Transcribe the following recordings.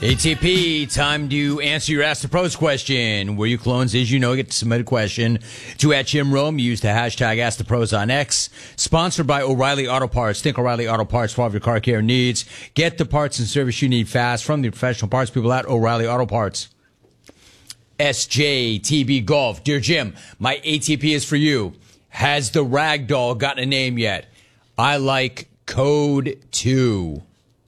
ATP, time to answer your Ask the Pros question. Were you clones? As you know, get to submit a question to @JimRome. Use the hashtag Ask the Pros on X. Sponsored by O'Reilly Auto Parts. Think O'Reilly Auto Parts for all of your car care needs. Get the parts and service you need fast from the professional parts people at O'Reilly Auto Parts. SJTB Golf. Dear Jim, my ATP is for you. Has the Ragdoll gotten a name yet? I like Code 2.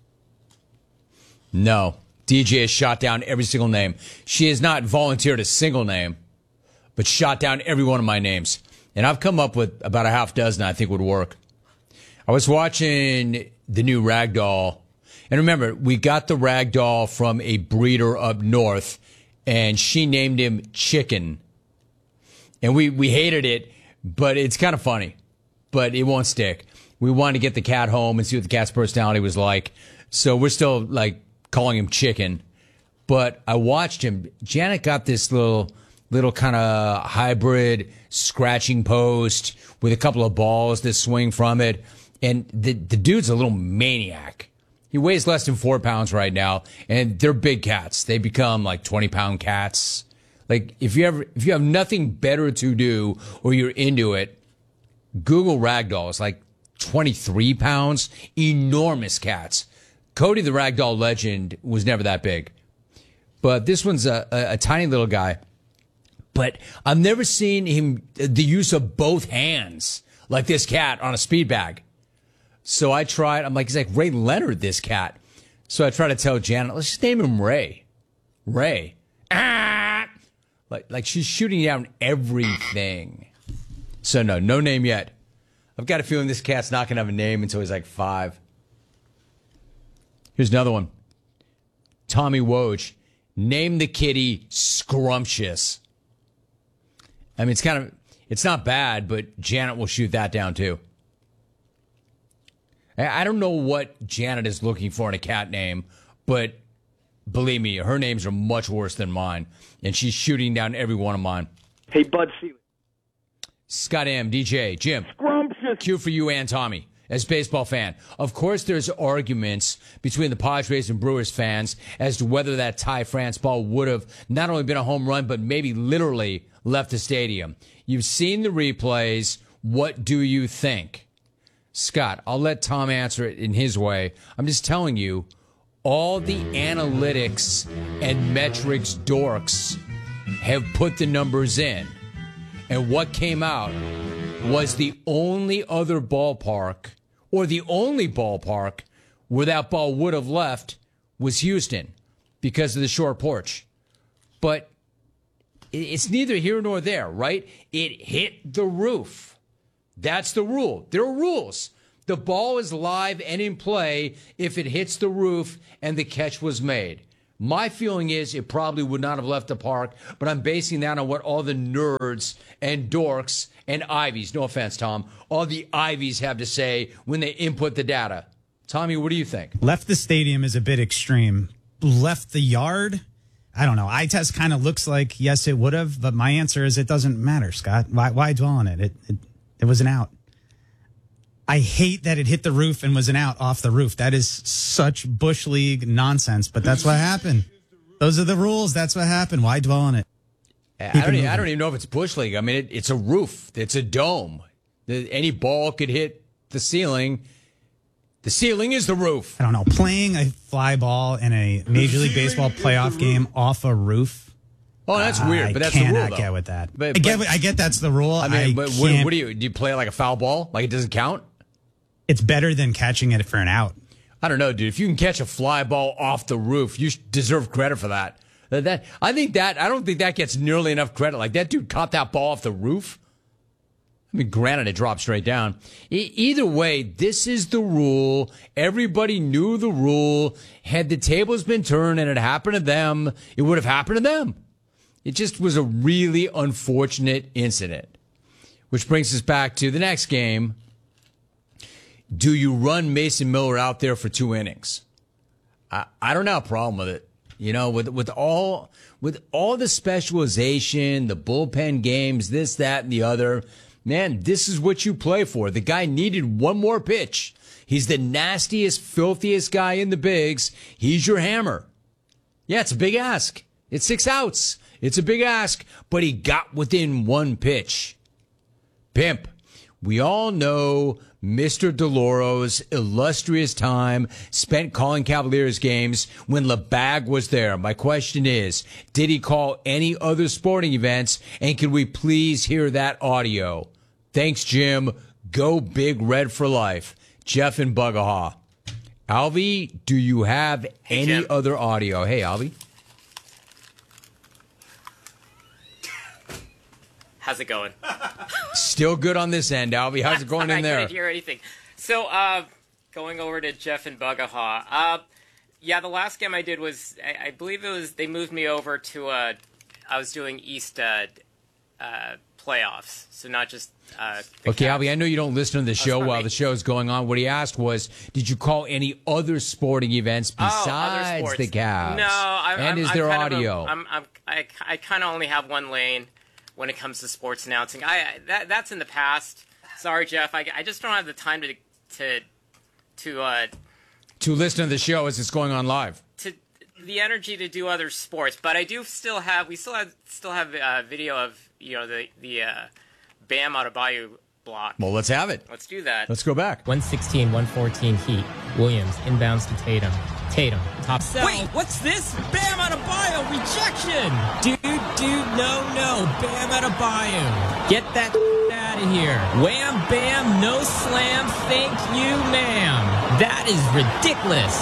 No. DJ has shot down every single name. She has not volunteered a single name, but shot down every one of my names. And I've come up with about a half dozen I think would work. I was watching the new Ragdoll. And remember, we got the Ragdoll from a breeder up north, and she named him Chicken. And we hated it, but it's kind of funny. But it won't stick. We wanted to get the cat home and see what the cat's personality was like. So we're still, like, calling him Chicken. But I watched him. Janet got this little kind of hybrid scratching post with a couple of balls that swing from it. And the dude's a little maniac. He weighs less than 4 pounds right now. And they're big cats. They become like 20-pound cats. Like, if you have nothing better to do or you're into it, Google Ragdoll. It's like 23 pounds. Enormous cats. Cody the Ragdoll legend was never that big. But this one's a tiny little guy. But I've never seen him, the use of both hands, like this cat on a speed bag. So I tried, he's like Ray Leonard, this cat. So I tried to tell Janet, let's just name him Ray. Ray. Ah! Like she's shooting down everything. So no name yet. I've got a feeling this cat's not going to have a name until he's like 5. Here's another one. Tommy Woj. Name the kitty Scrumptious. I mean, it's not bad, but Janet will shoot that down too. I don't know what Janet is looking for in a cat name, but believe me, her names are much worse than mine, and she's shooting down every one of mine. Hey, Bud Selig. Scott M, DJ, Jim. Scrumptious. Q for you and Tommy. As a baseball fan, of course, there's arguments between the Padres and Brewers fans as to whether that Ty France ball would have not only been a home run, but maybe literally left the stadium. You've seen the replays. What do you think? Scott, I'll let Tom answer it in his way. I'm just telling you, all the analytics and metrics dorks have put the numbers in. And what came out was the only other ballpark, or the only ballpark, where that ball would have left was Houston because of the short porch. But it's neither here nor there, right? It hit the roof. That's the rule. There are rules. The ball is live and in play if it hits the roof and the catch was made. My feeling is it probably would not have left the park, but I'm basing that on what all the nerds and dorks and Ivies, no offense, Tom, all the Ivies have to say when they input the data. Tommy, what do you think? Left the stadium is a bit extreme. Left the yard? I don't know. Eye test kind of looks like, yes, it would have, but my answer is it doesn't matter, Scott. Why dwell on it? It was an out. I hate that it hit the roof and was an out off the roof. That is such Bush League nonsense, but that's what happened. Those are the rules. That's what happened. Why dwell on it? I don't even know if it's Bush League. I mean, it's a roof. It's a dome. Any ball could hit the ceiling. The ceiling is the roof. I don't know. Playing a fly ball in a Major League Baseball playoff game off a roof. Oh, that's weird, but that's the rule, though. I cannot get with that. I get that's the rule. I mean, but what do you play like a foul ball? Like it doesn't count? It's better than catching it for an out. I don't know, dude. If you can catch a fly ball off the roof, you deserve credit for that. I don't think that gets nearly enough credit. Like that dude caught that ball off the roof. I mean, granted, it dropped straight down. Either way, this is the rule. Everybody knew the rule. Had the tables been turned and it happened to them, it would have happened to them. It just was a really unfortunate incident. Which brings us back to the next game. Do you run Mason Miller out there for 2 innings? I don't have a problem with it. You know, with all the specialization, the bullpen games, this, that, and the other, man, this is what you play for. The guy needed one more pitch. He's the nastiest, filthiest guy in the bigs. He's your hammer. Yeah, it's a big ask. It's 6 outs. It's a big ask, but he got within one pitch. Pimp, we all know Mr. DeLauro's illustrious time spent calling Cavaliers games when LeBag was there. My question is, did he call any other sporting events, and could we please hear that audio? Thanks, Jim. Go Big Red for life. Jeff in Bugahaw. Alvy, do you have any Jim. other audio? Hey, Alvy. How's it going? Still good on this end, Alvy. How's it going in there? I couldn't hear anything. So, going over to Jeff and Bugahaw. Yeah, the last game I did was, I believe it was, they moved me over to, I was doing East playoffs, so not just Okay, Alvy, I know you don't listen to the show while the show's going on. What he asked was, did you call any other sporting events besides the Cavs? No, is there audio? I kind of only have one lane when it comes to sports announcing. That's in the past. Sorry, Jeff. I just don't have the time to listen to the show as it's going on live. To the energy to do other sports, but I do still have. We still have video of the Bam Adebayo block. Well, let's have it. Let's do that. Let's go back. 116, 114 Heat. Williams inbounds to Tatum. Tatum, top sell. Wait, what's this? Bam Adebayo, rejection! Dude, no. Bam Adebayo. Get that out of here. Wham, bam, no slam, thank you, ma'am. That is ridiculous.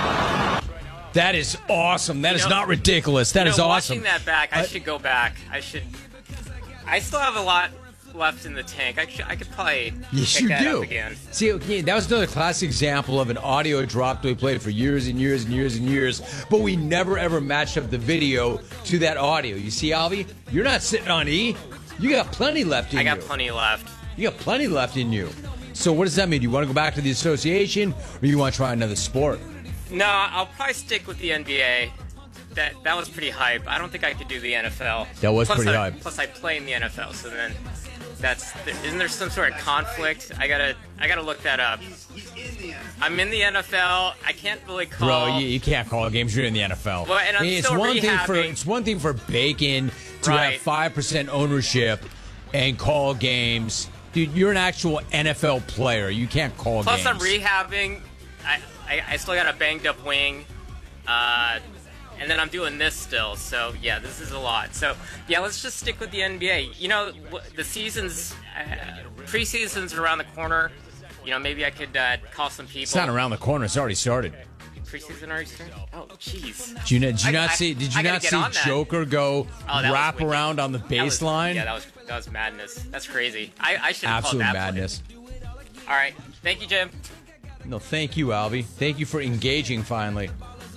That is awesome. That is not ridiculous. That is awesome. Watching that back, I should go back. I still have a lot left in the tank. I could probably pick that up again. See, okay, that was another classic example of an audio drop that we played for years and years and years and years, but we never ever matched up the video to that audio. You see, Alvy, you're not sitting on E. You got plenty left in you. I got plenty left. You got plenty left in you. So what does that mean? Do you want to go back to the association, or you want to try another sport? No, I'll probably stick with the NBA. That was pretty hype. I don't think I could do the NFL. That was pretty hype. Plus, I play in the NFL, so then isn't there some sort of conflict? I gotta look that up. I'm in the NFL. I can't really call. Bro, you can't call games. You're in the NFL. Well, and I'm it's still one rehabbing. It's one thing for Bacon to have 5% ownership and call games. Dude, you're an actual NFL player. You can't call games. Plus, I'm rehabbing. I still got a banged up wing. And then I'm doing this still, so yeah, this is a lot. So yeah, let's just stick with the NBA. You know, the season's preseason's around the corner. You know, maybe I could call some people. It's not around the corner. It's already started. Preseason already started? Oh, jeez. Did you not see Joker go wrap around on the baseline? That was madness. That's crazy. I should have called Absolute that madness. Play. All right, thank you, Jim. No, thank you, Alvy. Thank you for engaging finally.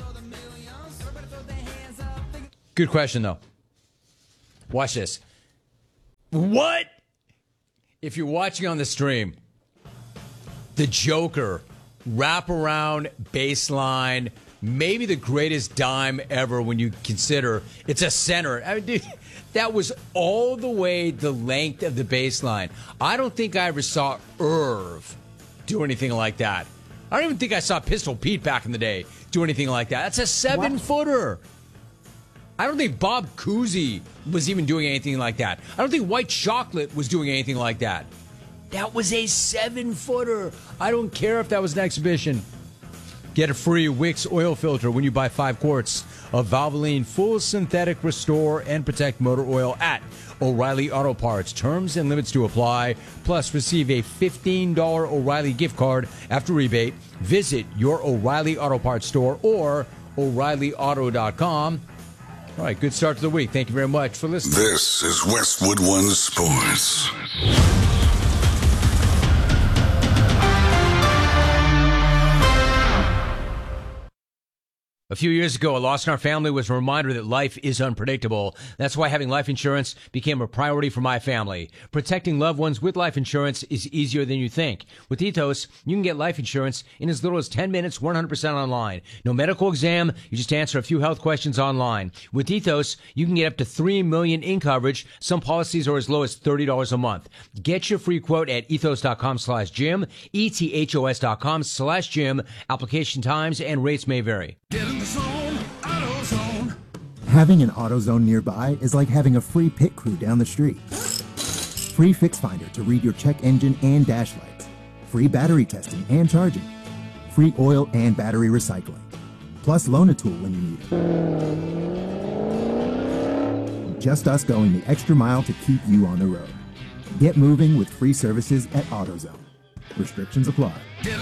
Good question, though. Watch this. What? If you're watching on the stream, the Joker, wraparound baseline, maybe the greatest dime ever when you consider it's a center. I mean, dude, that was all the way the length of the baseline. I don't think I ever saw Irv do anything like that. I don't even think I saw Pistol Pete back in the day do anything like that. That's a 7-footer. I don't think Bob Cousy was even doing anything like that. I don't think White Chocolate was doing anything like that. That was a 7-footer. I don't care if that was an exhibition. Get a free Wix oil filter when you buy 5 quarts of Valvoline Full Synthetic Restore and Protect Motor Oil at O'Reilly Auto Parts. Terms and limits to apply. Plus, receive a $15 O'Reilly gift card after rebate. Visit your O'Reilly Auto Parts store or O'ReillyAuto.com. All right, good start to the week. Thank you very much for listening. This is Westwood One Sports. A few years ago, a loss in our family was a reminder that life is unpredictable. That's why having life insurance became a priority for my family. Protecting loved ones with life insurance is easier than you think. With Ethos, you can get life insurance in as little as 10 minutes, 100% online. No medical exam, you just answer a few health questions online. With Ethos, you can get up to $3 million in coverage. Some policies are as low as $30 a month. Get your free quote at ethos.com/Jim, ethos.com/Jim. Application times and rates may vary. Get in the zone, AutoZone. Having an AutoZone nearby is like having a free pit crew down the street. Free Fix Finder to read your check engine and dash lights. Free battery testing and charging. Free oil and battery recycling. Plus loan a tool when you need it. Just us going the extra mile to keep you on the road. Get moving with free services at AutoZone. Restrictions apply.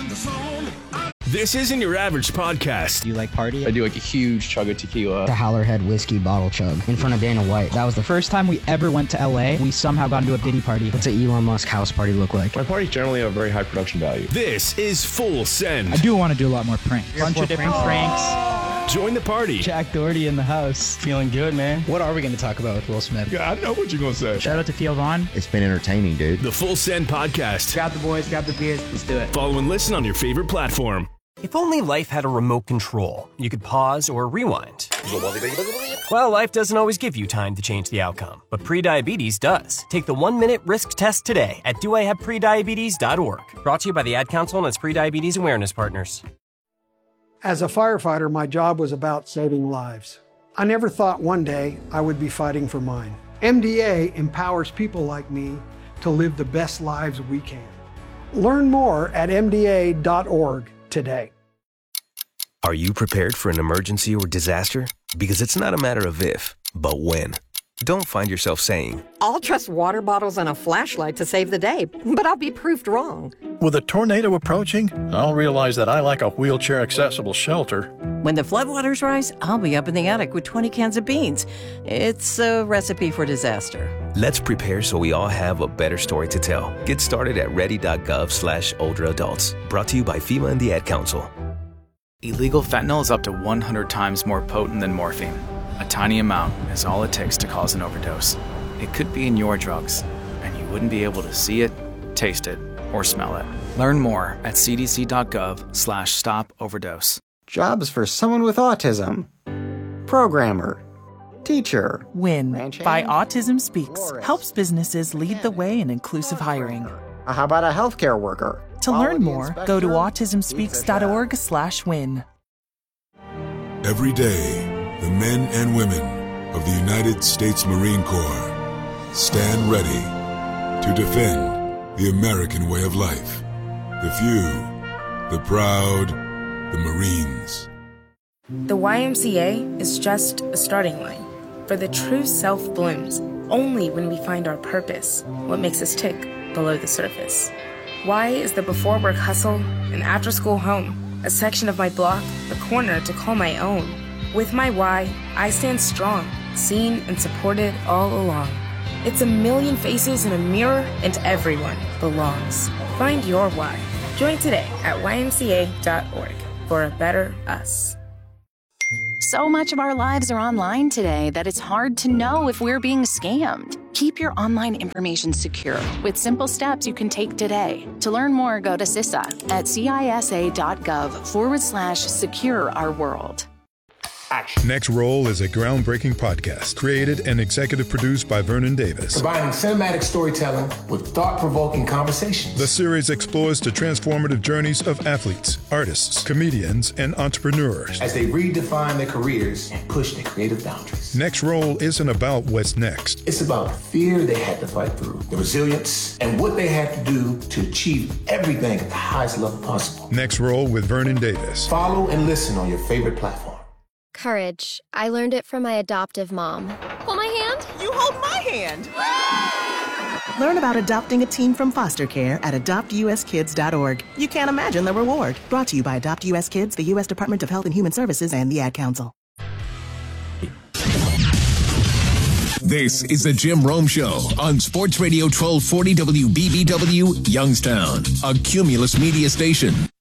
This isn't your average podcast. Do you like party? I do like a huge chug of tequila. The Howlerhead whiskey bottle chug in front of Dana White. That was the first time we ever went to LA. We somehow got into a Diddy party. What's an Elon Musk house party look like? My parties generally have very high production value. This is Full Send. I do want to do a lot more pranks. Bunch of different pranks. Join the party. Jack Doherty in the house. Feeling good, man. What are we going to talk about with Will Smith? Yeah, I know what you're going to say. Shout out to Theo Vaughn. It's been entertaining, dude. The Full Send podcast. Grab the boys, grab the beers. Let's do it. Follow and listen on your favorite platform. If only life had a remote control, you could pause or rewind. Well, life doesn't always give you time to change the outcome, but prediabetes does. Take the 1-minute risk test today at doihaveprediabetes.org. Brought to you by the Ad Council and its prediabetes awareness partners. As a firefighter, my job was about saving lives. I never thought one day I would be fighting for mine. MDA empowers people like me to live the best lives we can. Learn more at mda.org today. Are you prepared for an emergency or disaster? Because it's not a matter of if, but when. Don't find yourself saying, I'll trust water bottles and a flashlight to save the day, but I'll be proved wrong. With a tornado approaching, I'll realize that I lack a wheelchair-accessible shelter. When the floodwaters rise, I'll be up in the attic with 20 cans of beans. It's a recipe for disaster. Let's prepare so we all have a better story to tell. Get started at ready.gov/older adults. Brought to you by FEMA and the Ad Council. Illegal fentanyl is up to 100 times more potent than morphine. A tiny amount is all it takes to cause an overdose. It could be in your drugs, and you wouldn't be able to see it, taste it, or smell it. Learn more at cdc.gov/stop-overdose. Jobs for someone with autism. Programmer. Teacher. WIN by Autism Speaks helps businesses lead the way in inclusive hiring. How about a healthcare worker? To learn more, go to autismspeaks.org/win. Every day, the men and women of the United States Marine Corps stand ready to defend the American way of life. The few, the proud, the Marines. The YMCA is just a starting line, for the true self blooms only when we find our purpose, what makes us tick below the surface. Y is the before work hustle, an after school home, a section of my block, a corner to call my own. With my Y, I stand strong, seen and supported all along. It's a million faces in a mirror, and everyone belongs. Find your Y. Join today at ymca.org for a better us. So much of our lives are online today that it's hard to know if we're being scammed. Keep your online information secure with simple steps you can take today. To learn more, go to CISA at cisa.gov/secure our world. Next Roll is a groundbreaking podcast created and executive produced by Vernon Davis. Combining cinematic storytelling with thought-provoking conversations. The series explores the transformative journeys of athletes, artists, comedians, and entrepreneurs as they redefine their careers and push their creative boundaries. Next Roll isn't about what's next. It's about the fear they had to fight through, the resilience, and what they had to do to achieve everything at the highest level possible. Next Roll with Vernon Davis. Follow and listen on your favorite platform. Courage. I learned it from my adoptive mom. Hold my hand. You hold my hand. Learn about adopting a teen from foster care at adoptuskids.org. You can't imagine the reward. Brought to you by Adopt US Kids, the U.S. Department of Health and Human Services, and the Ad Council. This is the Jim Rome Show on Sports Radio 1240 WBBW, Youngstown, a Cumulus Media station.